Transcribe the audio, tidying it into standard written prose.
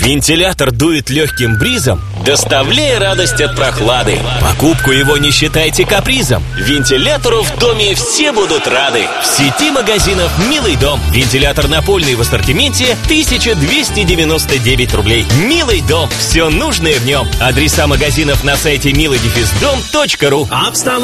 Вентилятор дует легким бризом, доставляя радость от прохлады. Покупку его не считайте капризом. Вентилятору в доме все будут рады. В сети магазинов «Милый дом». Вентилятор напольный в ассортименте 1299 рублей. «Милый дом». Все нужное в нем. Адреса магазинов на сайте milый-дом.ру.